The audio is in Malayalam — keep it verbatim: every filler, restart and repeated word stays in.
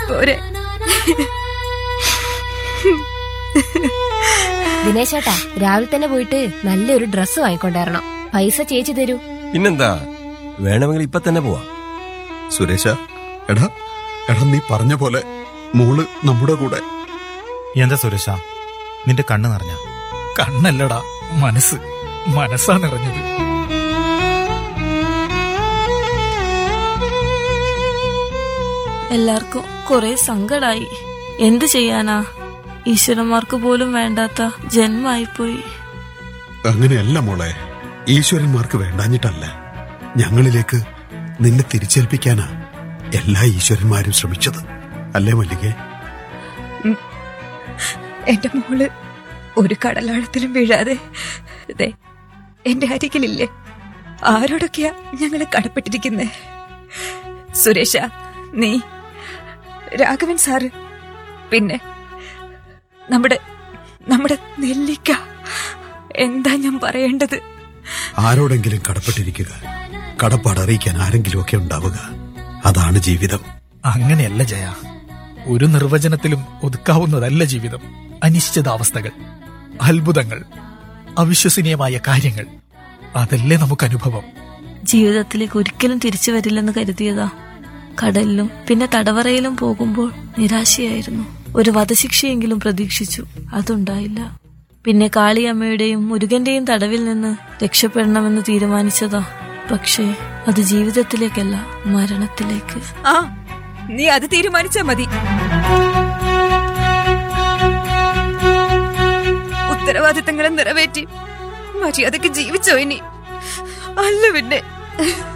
പോരെ. ദിനേശേട്ടാ, രാവിലെ തന്നെ പോയിട്ട് നല്ലൊരു ഡ്രസ്സ് വാങ്ങിക്കൊണ്ടുവരണം. പൈസ ചേച്ചി തരൂ. പിന്നെന്താ, വേണമെങ്കിൽ ഇപ്പൊ തന്നെ പോവാ. സുരേഷ, എടാ എടാ നീ പറഞ്ഞ പോലെ മോള് നമ്മുടെ കൂടെ. എന്താ സുരേഷ, നിന്റെ കണ്ണ് നിറഞ്ഞ? കണ്ണല്ലടാ, മനസ്സ് മനസ്സാ നിറഞ്ഞത്. എല്ലാവർക്കും കുറെ സങ്കടായി. എന്ത് ചെയ്യാനാ, ഈശ്വരന്മാർക്ക് പോലും വേണ്ടാത്ത ജന്മായിപ്പോയി. അങ്ങനെയല്ല മോളെ, ഈശ്വരന്മാർക്ക് വേണ്ടാഞ്ഞിട്ടല്ല, ഞങ്ങളിലേക്ക് നിന്നെ തിരിച്ചേൽപ്പിക്കാനാ എല്ലാ ഈശ്വരന്മാരും ശ്രമിച്ചത്. അല്ലേ മല്ലികേ? എന്റെ മോള് ഒരു കടലാഴത്തിലും വീഴാതെ ദേ എന്റെ അരികിലില്ലേ. ആരോടൊക്കെയാ ഞങ്ങള് കടപ്പെട്ടിരിക്കുന്നേ. സുരേഷ, നീ, രാഘവൻ സാറ്, പിന്നെ നമ്മുടെ നമ്മുടെ നെല്ലിക്ക. എന്താ ഞാൻ പറയേണ്ടത്? ആരോടെങ്കിലും കടപ്പെട്ടിരിക്കുക, കടപ്പാട് അറിയിക്കാൻ ആരെങ്കിലും ഒക്കെ ഉണ്ടാവുക. അതാണ് ജീവിതം. അങ്ങനെയല്ല ജയ, ഒരു നിർവചനത്തിലും ഒതുക്കാവുന്നതല്ല ജീവിതം. അനിശ്ചിതാവസ്ഥകൾ, അത്ഭുതങ്ങൾ, അവിശ്വസനീയമായ കാര്യങ്ങൾ, അതല്ലേ നമുക്ക് അനുഭവം. ജീവിതത്തിലേക്ക് ഒരിക്കലും തിരിച്ചു വരില്ലെന്ന് കരുതിയതാ. കടലിലും പിന്നെ തടവറയിലും പോകുമ്പോൾ നിരാശയായിരുന്നു. ഒരു വധശിക്ഷയെങ്കിലും പ്രതീക്ഷിച്ചു, അതുണ്ടായില്ല. പിന്നെ കാളിയമ്മയുടെയും മുരുകന്റെയും തടവിൽ നിന്ന് രക്ഷപ്പെടണമെന്ന് തീരുമാനിച്ചതാ. പക്ഷേ അത് ജീവിതത്തിലേക്കല്ല, മരണത്തിലേക്ക്. ആ, നീ അത് തീരുമാനിച്ചാ മതി. ഉത്തരവാദിത്തങ്ങളെ നിറവേറ്റി മര്യാദക്ക് ജീവിച്ചോ ഇനി? അല്ല പിന്നെ